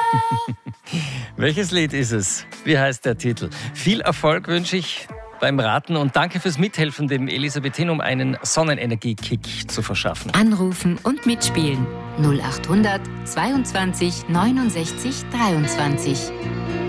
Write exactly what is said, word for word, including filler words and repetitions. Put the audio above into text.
Welches Lied ist es? Wie heißt der Titel? Viel Erfolg wünsche ich beim Raten und danke fürs Mithelfen, dem Elisabethin, um einen Sonnenenergie-Kick zu verschaffen. Anrufen und mitspielen null acht hundert zweiundzwanzig neunundsechzig dreiundzwanzig.